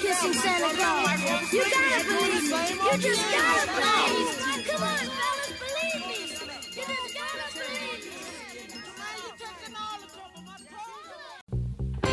kissing Santa Claus. You gotta believe me. You just gotta believe